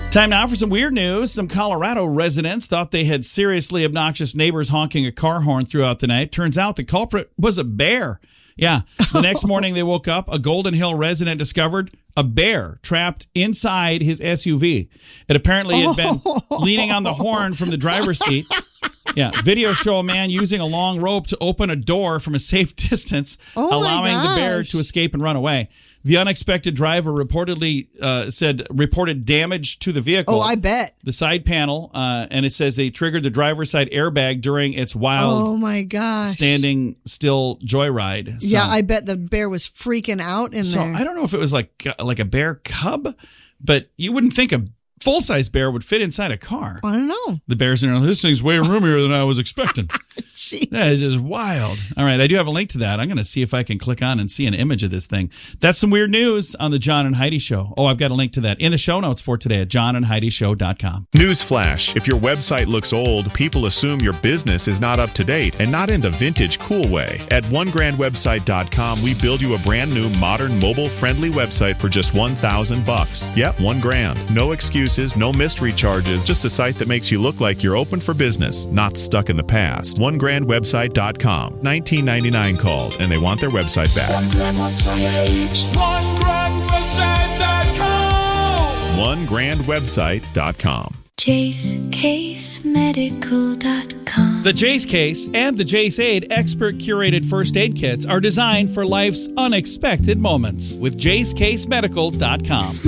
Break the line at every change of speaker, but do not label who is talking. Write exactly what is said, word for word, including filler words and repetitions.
Time now for some weird news. Some Colorado residents thought they had seriously obnoxious neighbors honking a car horn throughout the night. Turns out the culprit was a bear. Yeah. The next morning they woke up, a Golden Hill resident discovered a bear trapped inside his S U V. It apparently had been leaning on the horn from the driver's seat. Yeah. Videos show a man using a long rope to open a door from a safe distance,
oh
allowing the bear to escape and run away. The unexpected driver reportedly uh, said reported damage to the vehicle.
Oh, I bet.
The side panel, uh, and it says they triggered the driver's side airbag during its wild
oh my gosh.
standing still joyride. So,
yeah, I bet the bear was freaking out in
so
there.
I don't know if it was like like a bear cub, but you wouldn't think a full-size bear would fit inside a car.
I don't know.
The bear's in there, this thing's way roomier than I was expecting.
Jeez.
That is just wild. All right, I do have a link to that. I'm going to see if I can click on and see an image of this thing. That's some weird news on the John and Heidi Show. Oh, I've got a link to that in the show notes for today at john and heidi show dot com.
Newsflash. If your website looks old, people assume your business is not up to date and not in the vintage cool way. At one grand website dot com, we build you a brand new, modern, mobile-friendly website for just one thousand bucks. Yep, one grand. No excuses, no mystery charges, just a site that makes you look like you're open for business, not stuck in the past. one grand website dot com. nineteen ninety-nine called, and they want their website back. one grand website dot com. one grand website dot com.
Jace Case Medical dot com.
The Jace Case and the Jace Aid expert curated first aid kits are designed for life's unexpected moments with Jace Case Medical dot com.